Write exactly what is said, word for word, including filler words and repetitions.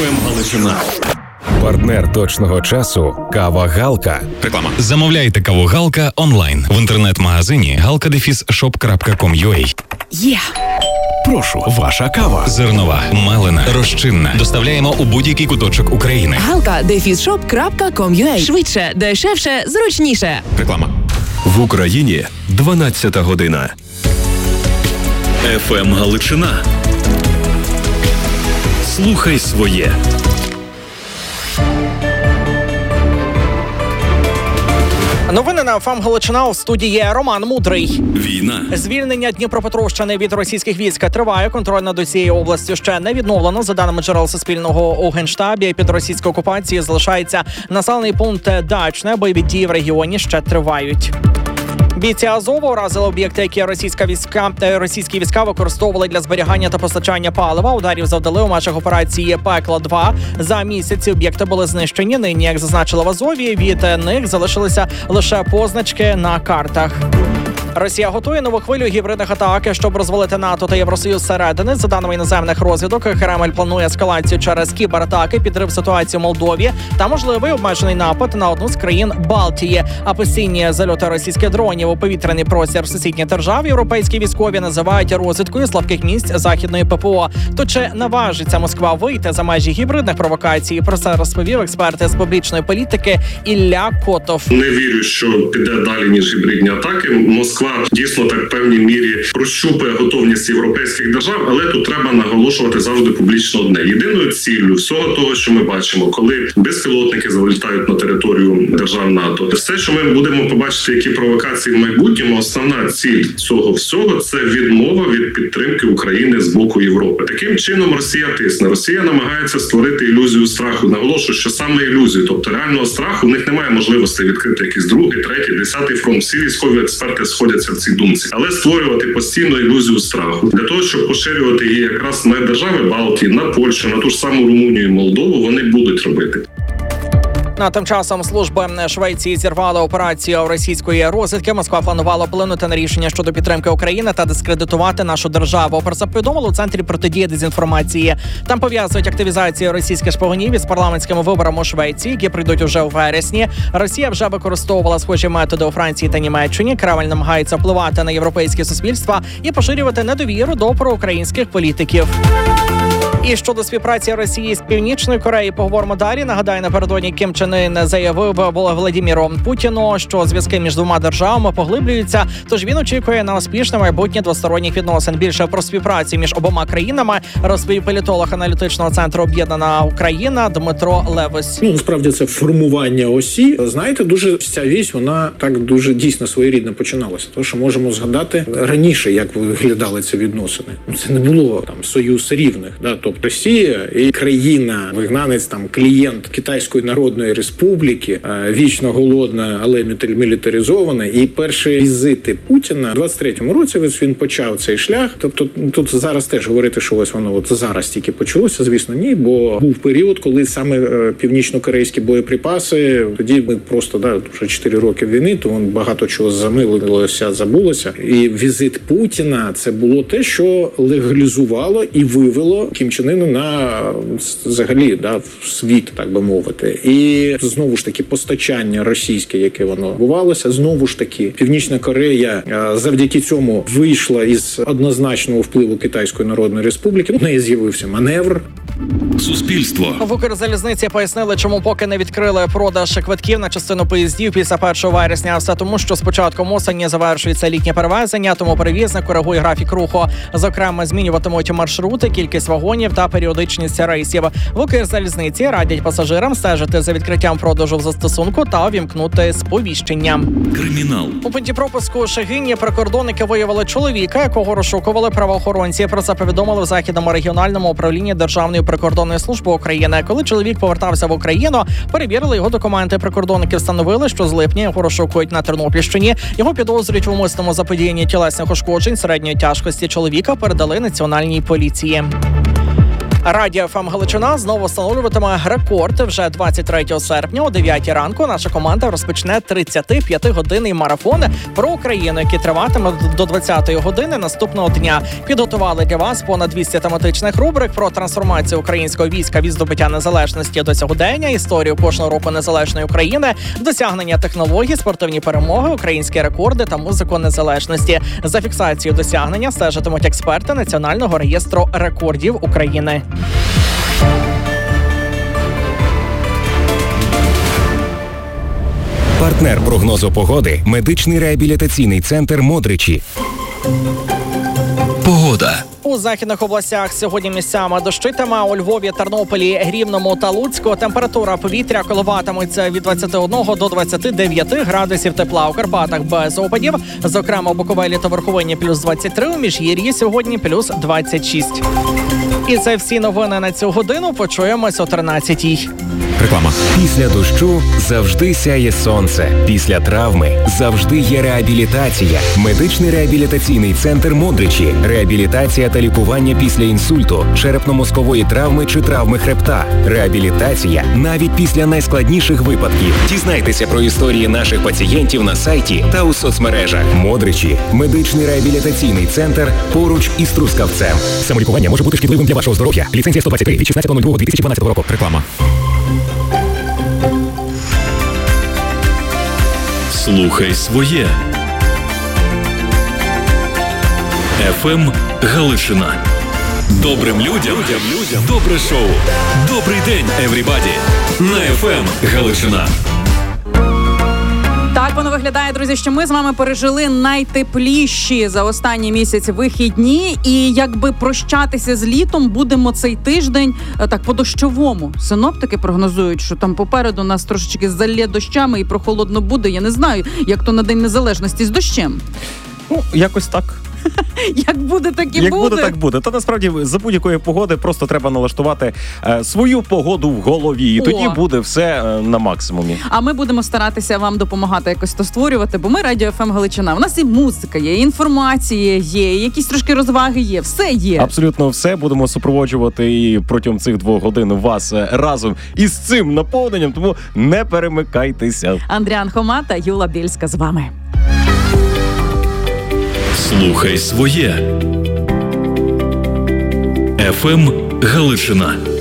еф ем Галичина. Партнер точного часу – Кава Галка. Реклама. Замовляйте каву Галка онлайн в інтернет-магазині галка дефіс шоп крапка ком крапка ю а. Є! Прошу, ваша кава. Зернова, мелена, розчинна. Доставляємо у будь-який куточок України. галка дефіс шоп крапка ком крапка ю а. Швидше, дешевше, зручніше. Реклама. В Україні дванадцята година. еф ем Галичина. Слухай своє. Новини на еф ем Галичина, у студії Роман Мудрий. Війна. Звільнення Дніпропетровщини від російських військ триває. Контроль над усією областю ще не відновлено. За даними джерел Суспільного, у Генштабі під російською окупацією залишається населений пункт Дачне. Бойові дії в регіоні ще тривають. Бійці Азову уразили об'єкти, які російська війська, російські війська використовували для зберігання та постачання палива. Ударів завдали у межах операції «Пекло-два». За місяці об'єкти були знищені. Нині, як зазначили в Азові, від них залишилися лише позначки на картах. Росія готує нову хвилю гібридних атак, щоб розвалити НАТО та Євросоюз зсередини. За даними іноземних розвідок, Кремль планує ескалацію через кібератаки, підрив ситуації в Молдові та можливий обмежений напад на одну з країн Балтії. А постійні зальоти російських дронів у повітряний простір сусідніх держав європейські військові називають розвідкою слабких місць західної ППО. То чи наважиться Москва вийти за межі гібридних провокацій? Про це розповів експерт з публічної політики Ілля Котов. Не вірю, що піде далі, ніж гібридні атаки. Москва дійсно так в певній мірі прощупує готовність європейських держав, але тут треба наголошувати завжди публічно одне. Єдиною ціллю всього того, що ми бачимо, коли безпілотники залітають на територію держав НАТО, все, що ми будемо побачити, які провокації в майбутньому, основна ціль цього всього – це відмова від підтримки України з боку Європи. Таким чином Росія тисне. Росія намагається створити ілюзію страху. Наголошую, що саме ілюзію, тобто реального страху, в них немає можливості відкрити якийсь другий, третій, десятий фронт. Всі військові експерти сходять в цій думці, але створювати постійно ілюзію страху для того, щоб поширювати її якраз на держави Балтії, на Польщу, на ту ж саму Румунію і Молдову, вони будуть робити. На тим часом служби Швеції зірвали операцію російської розвідки. Москва планувала вплинути на рішення щодо підтримки України та дискредитувати нашу державу. Про це повідомили у Центрі протидії дезінформації. Там пов'язують активізацію російських шпигунів із парламентськими виборами у Швеції, які прийдуть уже у вересні. Росія вже використовувала схожі методи у Франції та Німеччині. Кремль намагається впливати на європейське суспільства і поширювати недовіру до проукраїнських політиків. І щодо співпраці Росії з Північною Кореєю поговоримо далі. Нагадаю, напередодні Кім Чен Ін заявив Володимиру Путіну, що зв'язки між двома державами поглиблюються, тож він очікує на успішне майбутнє двосторонніх відносин. Більше про співпрацю між обома країнами розповів політолог аналітичного центру «Об'єднана Україна» Дмитро Левось. Ну, насправді це формування осі. Знаєте, дуже ця вісь, вона так дуже дійсно своєрідно починалася. Тому що можемо згадати раніше, як виглядали ці відносини. Це не було там союз рівних, да, тобто Росія і країна, вигнанець, там, клієнт Китайської Народної Республіки, вічно голодна, але мілітаризована. І перші візити Путіна в двадцять третьому році він почав цей шлях. Тобто тут зараз теж говорити, що ось воно от зараз тільки почалося, звісно, ні, бо був період, коли саме північно-корейські боєприпаси, тоді ми просто, да, вже чотири роки війни, то він багато чого замилилося, забулося. І візит Путіна – це було те, що легалізувало і вивело Кім Чен Іна на взагалі, да, в світ, так би мовити. І знову ж таки постачання російське, яке воно відбувалося, знову ж таки Північна Корея завдяки цьому вийшла із однозначного впливу Китайської Народної Республіки. У неї з'явився маневр. Суспільство. В Укрзалізниці пояснили, чому поки не відкрили продаж квитків на частину поїздів після першого вересня. Все тому, що з початком осені завершується літнє перевезення, тому перевізник коригує графік руху. Зокрема, змінюватимуть маршрути, кількість вагонів та періодичність рейсів. В Укрзалізниці радять пасажирам стежити за відкриттям продажу в застосунку та увімкнути сповіщення. Кримінал. У пункті пропуску у Шегині прикордонники виявили чоловіка, якого розшукували правоохоронці. Про це повідомили в Західному регіональному управлінні Державної прикордонної служби України. Коли чоловік повертався в Україну, перевірили його документи. Прикордонники встановили, що з липня його розшукують на Тернопільщині. Його підозрюють в умисному заподіянні тілесних ушкоджень середньої тяжкості. Чоловіка передали Національній поліції. Радіо еф ем Галичина знову встановлюватиме рекорд. Вже двадцять третього серпня о дев'ятій ранку наша команда розпочне тридцятип'ятигодинний марафон про Україну, який триватиме до двадцятої години наступного дня. Підготували для вас понад двісті тематичних рубрик про трансформацію українського війська від здобуття незалежності до сьогодення, історію кожного року незалежної України, досягнення технологій, спортивні перемоги, українські рекорди та музику незалежності. За фіксацією досягнення стежитимуть експерти Національного реєстру рекордів України. Партнер прогнозу погоди – медичний реабілітаційний центр «Модричі». Погода. У західних областях сьогодні місцями дощитиме. У Львові, Тернополі, Рівному та Луцьку температура повітря коливатиметься від двадцяти одного до двадцяти дев'яти градусів тепла. У Карпатах без опадів. Зокрема, у Буковелі та Верховині плюс двадцять три, у Міжгір'ї сьогодні плюс двадцять шість. І це всі новини на цю годину. Почуємось о тринадцятій. Реклама. Після дощу завжди сяє сонце. Після травми завжди є реабілітація. Медичний реабілітаційний центр «Модричі». Реабілітація та лікування після інсульту, черепно-мозкової травми чи травми хребта. Реабілітація навіть після найскладніших випадків. Дізнайтеся про історії наших пацієнтів на сайті та у соцмережах. «Модричі» – медичний реабілітаційний центр поруч із Трускавцем. Самолікування може бути шкідливим для вашого здоров'я. Ліцензія сто двадцять три від шістнадцятого лютого дві тисячі дванадцятого року. Реклама. Слухай своє. еф ем Галичина. Добрим людям, людям добре шоу. Добрий день, еврібаді. На еф ем Галичина. Так воно виглядає, друзі, що ми з вами пережили найтепліші за останні місяці вихідні. І якби прощатися з літом будемо цей тиждень так по-дощовому. Синоптики прогнозують, що там попереду нас трошечки залє дощами і прохолодно буде. Я не знаю, як то на День Незалежності з дощем. Ну, якось так. Як буде, так і Як буде. буде, так буде. Та насправді за будь-якої погоди просто треба налаштувати е, свою погоду в голові. І О. тоді буде все е, на максимумі. А ми будемо старатися вам допомагати якось то створювати, бо ми Радіо еф ем Галичина. У нас і музика є, і інформація є, і якісь трошки розваги є. Все є. Абсолютно все. Будемо супроводжувати і протягом цих двох годин вас е, разом із цим наповненням. Тому не перемикайтеся. Андріан Хома та Юла Бєльська з вами. Слухай своє. еф ем Галичина.